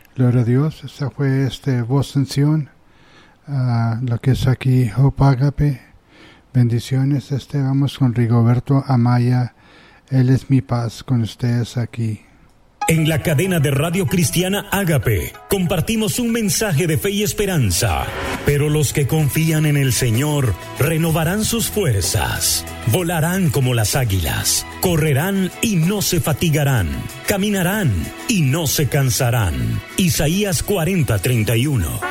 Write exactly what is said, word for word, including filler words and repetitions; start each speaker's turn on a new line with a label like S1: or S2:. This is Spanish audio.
S1: Gloria a Dios. Esta fue este voz tensión. Uh, lo que es aquí Hope Agape. Bendiciones. Este vamos con Rigoberto Amaya. Él es mi paz con ustedes aquí.
S2: En la cadena de Radio Cristiana Ágape compartimos un mensaje de fe y esperanza. Pero los que confían en el Señor renovarán sus fuerzas, volarán como las águilas, correrán y no se fatigarán, caminarán y no se cansarán. Isaías cuarenta, treinta y uno.